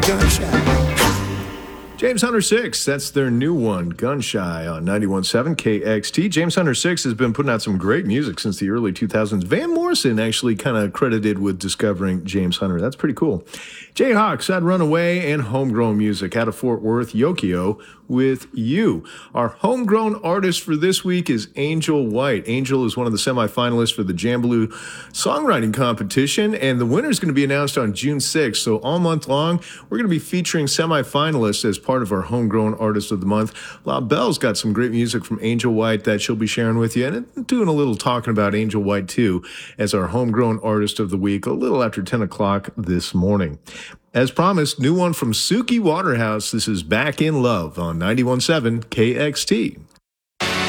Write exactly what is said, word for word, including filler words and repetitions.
James Hunter six, that's their new one, Gun Shy, on ninety-one point seven K X T. James Hunter six has been putting out some great music since the early two thousands. Van Morrison actually kind of credited with discovering James Hunter. That's pretty cool. Jayhawks had Runaway and homegrown music out of Fort Worth, Yokio with You. Our homegrown artist for this week is Angel White. Angel is one of the semifinalists for the Jambaloo songwriting competition, and the winner is going to be announced on June sixth. So all month long, we're going to be featuring semifinalists as part of our homegrown artist of the month. La Belle's got some great music from Angel White that she'll be sharing with you, and doing a little talking about Angel White too as our homegrown artist of the week a little after ten o'clock this morning. As promised, new one from Suki Waterhouse. This is Back in Love on ninety-one point seven K X T.